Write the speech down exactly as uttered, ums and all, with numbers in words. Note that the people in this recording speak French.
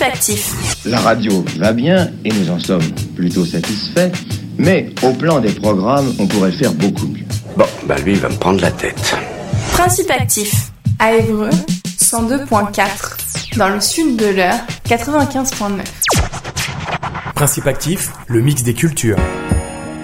Actif. La radio va bien et nous en sommes plutôt satisfaits, mais au plan des programmes, on pourrait faire beaucoup mieux. Bon, bah lui, il va me prendre la tête. Principe Actif. À Évreux, cent deux virgule quatre. Dans le sud de l'Eure, quatre-vingt-quinze virgule neuf. Principe Actif, le mix des cultures.